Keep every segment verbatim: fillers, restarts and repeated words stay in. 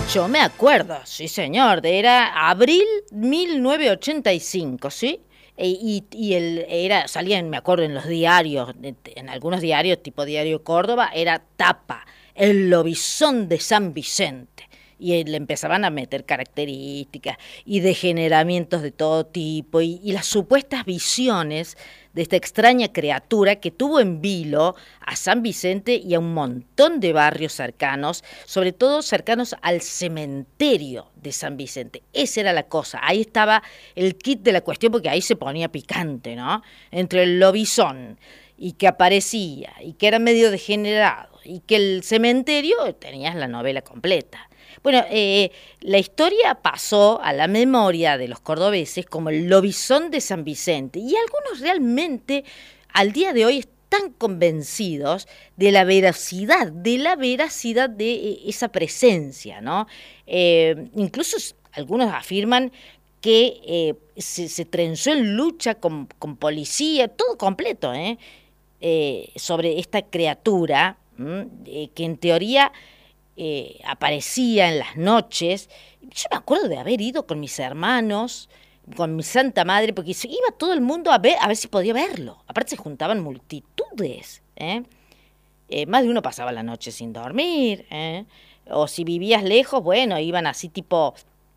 Yo me acuerdo, sí señor, de era abril mil novecientos ochenta y cinco, ¿sí? E- Y, y el, era, salían, me acuerdo, en los diarios, en algunos diarios, tipo Diario Córdoba, era tapa, el lobizón de San Vicente. Y eh, le empezaban a meter características y degeneramientos de todo tipo y, y las supuestas visiones de esta extraña criatura que tuvo en vilo a San Vicente y a un montón de barrios cercanos, sobre todo cercanos al cementerio de San Vicente. Esa era la cosa, ahí estaba el kit de la cuestión porque ahí se ponía picante, ¿no? Entre el lobizón y que aparecía y que era medio degenerado y que el cementerio tenías la novela completa. Bueno, eh, la historia pasó a la memoria de los cordobeses como el lobizón de San Vicente y algunos realmente al día de hoy están convencidos de la veracidad, de la veracidad de eh, esa presencia, ¿no? Eh, incluso algunos afirman que eh, se, se trenzó en lucha con, con policía, todo completo, ¿eh? Eh, sobre esta criatura, eh, que en teoría eh, aparecía en las noches. Yo me acuerdo de haber ido con mis hermanos, con mi santa madre, porque iba todo el mundo a ver, a ver si podía verlo. Aparte se juntaban multitudes, ¿eh? Eh, más de uno pasaba la noche sin dormir, ¿eh? O si vivías lejos, bueno, iban así tipo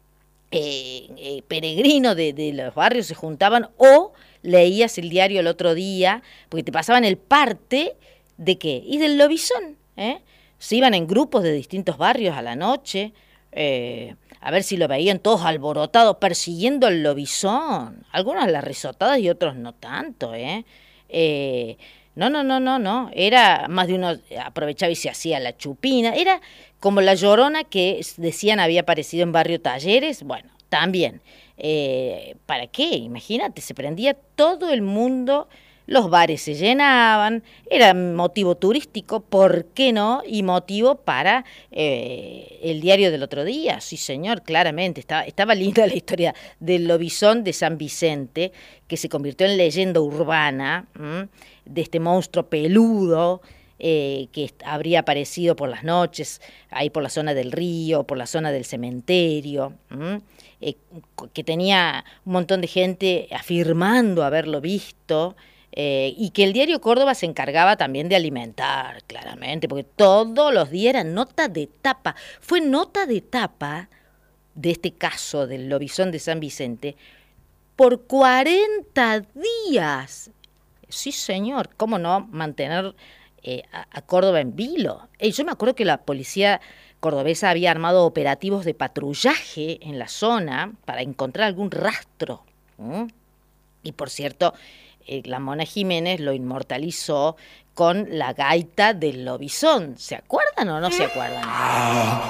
eh, eh, peregrinos de, de los barrios, se juntaban, o leías el diario el otro día, porque te pasaban el parte de qué, y del lobizón, ¿eh? Se iban en grupos de distintos barrios a la noche, eh, a ver si lo veían todos alborotados, persiguiendo al lobizón. Algunos a las risotadas y otros no tanto, ¿eh? Eh, no, no, no, no, no. Era más de uno aprovechaba y se hacía la chupina. Era como la Llorona que decían había aparecido en Barrio Talleres. Bueno, también. Eh, ¿para qué? Imagínate, se prendía todo el mundo. Los bares se llenaban, era motivo turístico, ¿por qué no? Y motivo para eh, el diario del otro día, sí señor, claramente. Estaba, estaba linda la historia del lobizón de San Vicente, que se convirtió en leyenda urbana, ¿m? De este monstruo peludo, eh, que habría aparecido por las noches, ahí por la zona del río, por la zona del cementerio, eh, que tenía un montón de gente afirmando haberlo visto. Eh, y que el diario Córdoba se encargaba también de alimentar, claramente, porque todos los días era nota de tapa. Fue nota de tapa de este caso del lobizón de San Vicente por cuarenta días. Sí, señor, ¿cómo no mantener eh, a, a Córdoba en vilo? Eh, yo me acuerdo que la policía cordobesa había armado operativos de patrullaje en la zona para encontrar algún rastro. ¿Mm? Y por cierto, eh, la Mona Jiménez lo inmortalizó con la gaita del lobizón. ¿Se acuerdan o no se acuerdan?